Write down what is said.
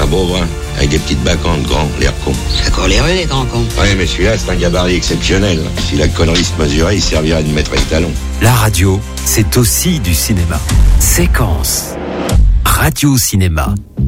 beau brun, avec des petites bacantes grands, l'air con. C'est coléreux, les grands cons. Ouais, mais celui-là, c'est un gabarit exceptionnel. Si la connerie se mesurait, il servirait de mettre étalon. La radio, c'est aussi du cinéma. Séquence. Radio Cinéma.